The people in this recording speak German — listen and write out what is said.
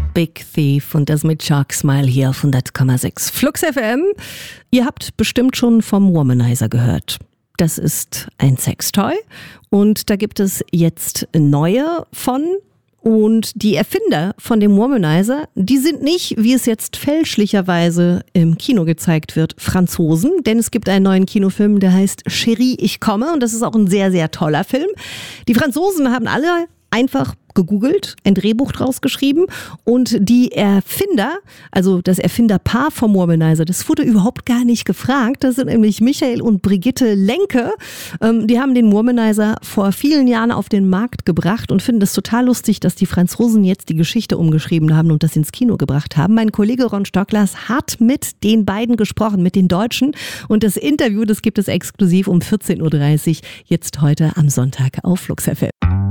Big Thief und das mit Shark Smile hier auf 100,6 Flux FM. Ihr habt bestimmt schon vom Womanizer gehört. Das ist ein Sextoy und da gibt es jetzt neue von. Und die Erfinder von dem Womanizer, die sind nicht, wie es jetzt fälschlicherweise im Kino gezeigt wird, Franzosen. Denn es gibt einen neuen Kinofilm, der heißt Chérie, ich komme. Und das ist auch ein sehr, sehr toller Film. Die Franzosen haben alle einfach gegoogelt, ein Drehbuch draus geschrieben und die Erfinder, also das Erfinderpaar vom Womanizer, das wurde überhaupt gar nicht gefragt. Das sind nämlich Michael und Brigitte Lenke. Die haben den Womanizer vor vielen Jahren auf den Markt gebracht und finden es total lustig, dass die Franzosen jetzt die Geschichte umgeschrieben haben und das ins Kino gebracht haben. Mein Kollege Ron Stocklers hat mit den beiden gesprochen, mit den Deutschen, und das Interview, das gibt es exklusiv um 14.30 Uhr, jetzt heute am Sonntag auf Flux FM.